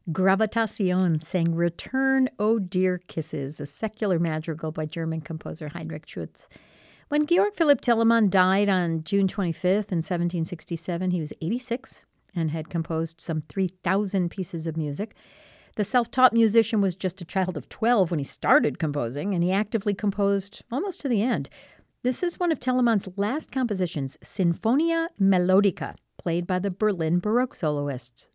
Gravitación sang Return, O Dear Kisses, a secular madrigal by German composer Heinrich Schütz. When Georg Philipp Telemann died on June 25th in 1767, he was 86 and had composed some 3,000 pieces of music. The self-taught musician was just a child of 12 when he started composing, and he actively composed almost to the end. This is one of Telemann's last compositions, Sinfonia Melodica, played by the Berlin Baroque soloists.